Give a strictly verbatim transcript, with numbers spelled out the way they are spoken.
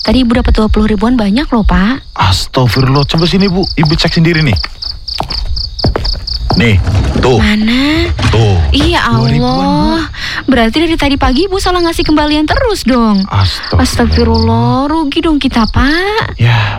Tadi ibu dapat dua puluh ribuan, banyak loh Pak. Astagfirullah, coba sini Bu, ibu cek sendiri nih. Nih, tuh. Mana? Tuh. Iya Allah. Berarti dari tadi pagi ibu salah ngasih kembalian terus dong. Astagfirullah. Astagfirullah, rugi dong kita Pak. Ya,